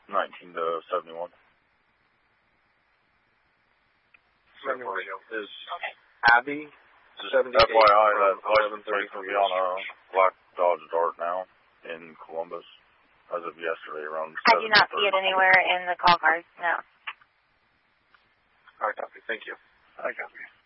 19 to 71. 71 is Abby. 78. FYI, that license plate will be on a black Dodge Dart now in Columbus as of yesterday around 7:30. I do not see it anywhere in the call cards, no. All right, copy. Thank you. I copy.